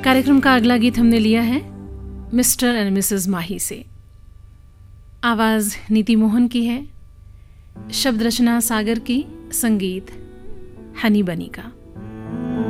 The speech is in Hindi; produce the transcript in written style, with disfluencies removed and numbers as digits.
कार्यक्रम का अगला गीत हमने लिया है मिस्टर एंड मिसेस माही से। आवाज़ नीति मोहन की है, शब्द रचना सागर की, संगीत हनी बनी का।